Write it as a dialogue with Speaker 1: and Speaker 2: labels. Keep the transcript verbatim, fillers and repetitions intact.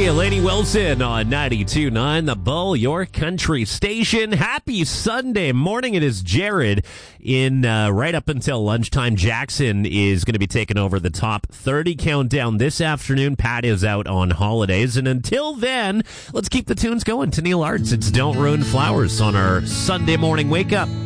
Speaker 1: Hey, Lainey Wilson on ninety-two point nine The Bull, your country station. Happy Sunday morning. It is Jared in uh, right up until lunchtime. Jackson is going to be taking over the top thirty countdown this afternoon. Pat is out on holidays. And until then, let's keep the tunes going. To Neil Arts, it's Don't Ruin Flowers on our Sunday morning wake up.